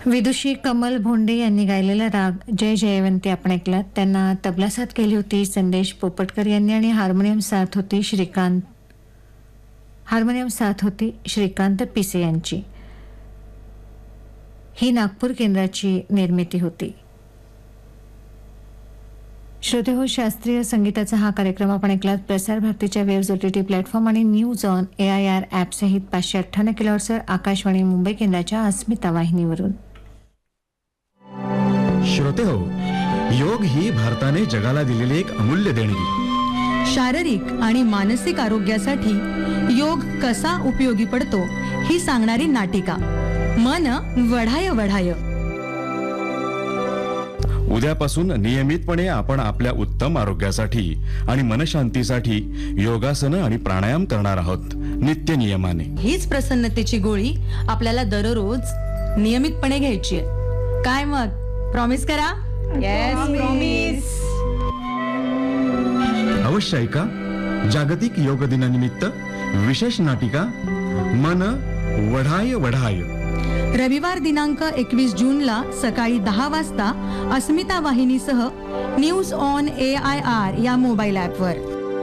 विदुषी कमल भोंडे यांनी गायलेला राग जय जयवंती आपण ऐकलात. त्यांना तबला साथ केली होती संदेश पोपटकर यांनी आणि हार्मोनियम साथ होती श्रीकांत पिसे यांची. ही नागपूर केंद्राची निर्मिती होती. श्रोते हो, शास्त्रीय संगीताचा हा कार्यक्रम आपण ऐकलात प्रसार भारतीच्या वेव्हज OTT प्लॅटफॉर्म आणि न्यूज ऑन AIR ॲप सहित 558 किलोहर्ट्झवर आकाशवाणी मुंबई केंद्राच्या अस्मिता वाहिनीवरून. श्रोते हो, योग ही भारताने जगाला दिलेली एक अमूल्य देणगी. शारीरिक आणि मानसिक आरोग्यासाठी योग कसा उपयोगी पडतो ही सांगणारी नाटिका मन वढाय वढाय. उद्यापासून नियमितपणे आपण आपल्या उत्तम आरोग्यासाठी आणि मनशांतीसाठी योगासनं आणि प्राणायाम करणार आहोत नित्य नियमाने. हीच प्रसन्नतेची गोळी आपल्याला दररोज नियमितपणे घ्यायची आहे. काय मग, प्रॉमिस करा? Yes, promise. अवश्य ऐका जागतिक योग दिनानिमित्त विशेष नाटिका मन वढाय वढाय. रविवार दिनांक 21 जूनला सकाळी 10 वाजता अस्मिता वाहिनीसह न्यूज ऑन AIR या मोबाईल ॲपवर.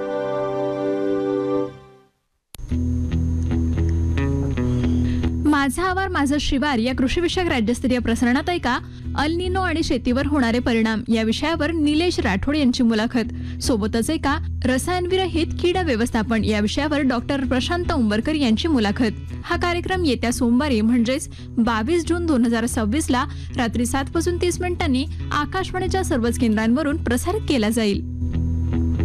माझा आवार माझं शिवार या कृषीविषयक राज्यस्तरीय प्रसारणात ऐका अल निनो आणि शेतीवर होणारे परिणाम या विषयावर निलेश राठोड यांची मुलाखत. सोबतच ऐका रसायनविरहित कीड व्यवस्थापन या विषयावर डॉक्टर प्रशांत उंबरकर यांची मुलाखत. हा कार्यक्रम येत्या सोमवारी म्हणजेच 22 जून 2026 ला रात्री 7:30 आकाशवाणीच्या सर्वच केंद्रांवरून प्रसारित केला जाईल.